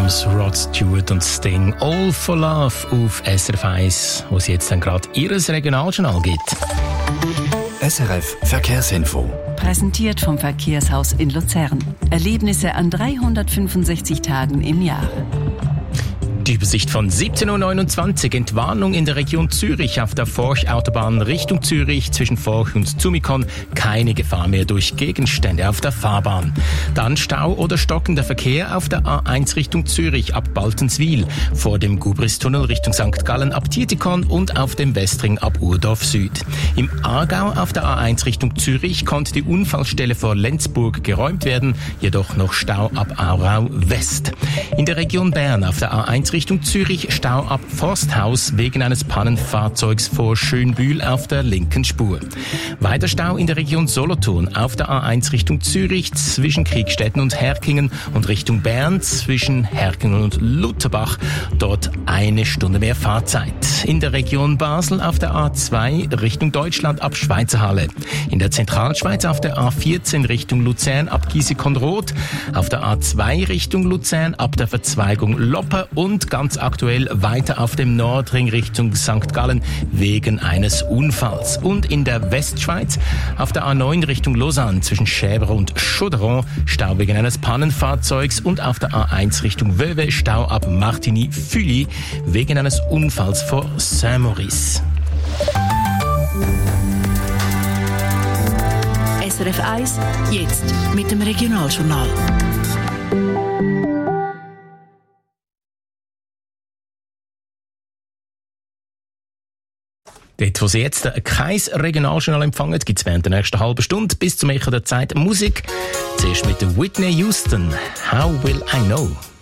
Adams, Rod Stewart und Sting. All for Love auf SRF 1, wo es jetzt dann gerade Ihres Regionaljournal gibt. SRF Verkehrsinfo. Präsentiert vom Verkehrshaus in Luzern. Erlebnisse an 365 Tagen im Jahr. Die Übersicht von 17.29 Uhr. Entwarnung in der Region Zürich auf der Forch-Autobahn Richtung Zürich zwischen Forch und Zumikon. Keine Gefahr mehr durch Gegenstände auf der Fahrbahn. Dann Stau oder stockender Verkehr auf der A1 Richtung Zürich ab Baltenswil. Vor dem Gubristunnel Richtung St. Gallen ab Tietikon und auf dem Westring ab Urdorf Süd. Im Aargau auf der A1 Richtung Zürich konnte die Unfallstelle vor Lenzburg geräumt werden. Jedoch noch Stau ab Aarau West. In der Region Bern auf der A1 Richtung Zürich Stau ab Forsthaus wegen eines Pannenfahrzeugs vor Schönbühl auf der linken Spur. Weiter Stau in der Region Solothurn auf der A1 Richtung Zürich zwischen Kriegstetten und Herkingen und Richtung Bern zwischen Herkingen und Lutherbach. Dort 1 Stunde mehr Fahrzeit. In der Region Basel auf der A2 Richtung Deutschland ab Schweizerhalle. In der Zentralschweiz auf der A14 Richtung Luzern ab Giesikon-Roth. Auf der A2 Richtung Luzern ab der Verzweigung Loppe und ganz aktuell weiter auf dem Nordring Richtung St. Gallen wegen eines Unfalls. Und in der Westschweiz auf der A9 Richtung Lausanne zwischen Schäber und Chaudron Stau wegen eines Pannenfahrzeugs und auf der A1 Richtung Vevey Stau ab Martigny-Fully wegen eines Unfalls vor Saint-Maurice. SRF 1, jetzt mit dem Regionaljournal. Dort, wo Sie jetzt kein Regionaljournal empfangen, gibt es während der nächsten halben Stunde bis zum Echo der Zeit Musik. Zuerst mit Whitney Houston. How will I know?